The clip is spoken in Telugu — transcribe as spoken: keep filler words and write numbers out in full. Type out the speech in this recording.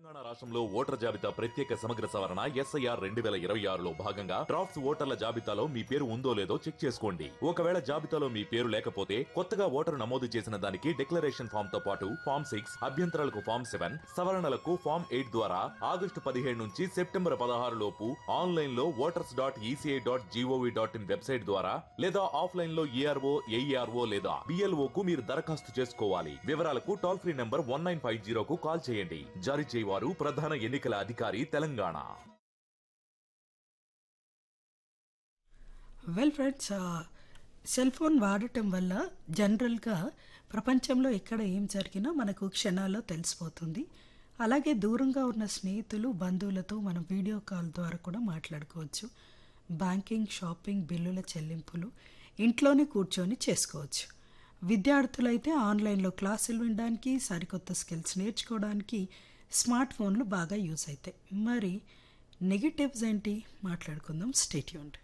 తెలంగాణ రాష్ట్రంలో ఓటర్ జాబితా ప్రత్యేక సమగ్ర సవరణ ఎస్ఐఆర్ రెండు వేల ఇరవై ఆరులో భాగంగా డ్రాఫ్ట్స్ ఓటర్ల జాబితాలో మీ పేరు ఉందో లేదో చెక్ చేసుకోండి. ఒకవేళ జాబితాలో మీ పేరు లేకపోతే కొత్తగా ఓటరు నమోదు చేసిన దానికి డిక్లరేషన్ ఫామ్ తో పాటు ఫామ్ సిక్స్ అభ్యంతరాలకు ఫామ్ సెవెన్ సవరణలకు ఫామ్ ఎయిట్ ద్వారా ఆగస్టు పదిహేడు నుంచి సెప్టెంబర్ పదహారు లోపు ఆన్లైన్ లో voters dot ECI dot GOV dot in website ద్వారా లేదా ఆఫ్లైన్ లో ఈఆర్ఓ ఏఈఆర్ఓ లేదా బిఎల్ఓ కు మీరు దరఖాస్తు చేసుకోవాలి. వివరాలకు toll free number one nine five జీరోకు call చేయండి. జారీ చేయవారు ప్రధాన ఎన్నికల అధికారి Telangana. Well friends, cell phone వాడటం వల్ల జనరల్గా ప్రపంచంలో ఎక్కడ ఏం జరిగినా మనకు క్షణాల్లో తెలిసిపోతుంది. అలాగే దూరంగా ఉన్న స్నేహితులు బంధువులతో మనం వీడియో కాల్ ద్వారా కూడా మాట్లాడుకోవచ్చు. బ్యాంకింగ్, షాపింగ్, బిల్లుల చెల్లింపులు ఇంట్లోనే కూర్చొని చేసుకోవచ్చు. విద్యార్థులైతే ఆన్లైన్లో క్లాసులు వినడానికి, సరికొత్త స్కిల్స్ నేర్చుకోవడానికి స్మార్ట్ ఫోన్లు బాగా యూజ్ అవుతాయి. మరి నెగిటివ్స్ ఏంటి మాట్లాడుకుందాం. Stay tuned.